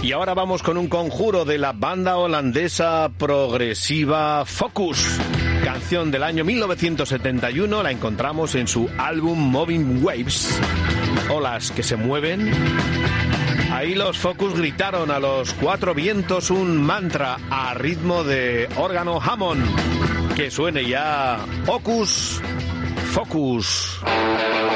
Y ahora vamos con un conjuro de la banda holandesa progresiva Focus. Canción del año 1971, la encontramos en su álbum Moving Waves. Olas que se mueven. Ahí los Focus gritaron a los cuatro vientos un mantra a ritmo de órgano Hammond. Que suene ya Hocus Focus.